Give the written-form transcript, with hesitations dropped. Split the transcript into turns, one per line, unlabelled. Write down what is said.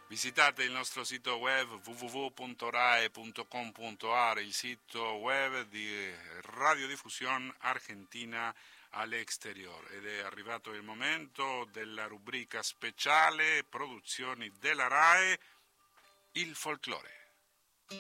Visitate il nostro sito web www.rae.com.ar, il sito web di Radiodiffusione Argentina all'Exterior, ed è arrivato il momento della rubrica speciale Produzioni della RAE, il folklore.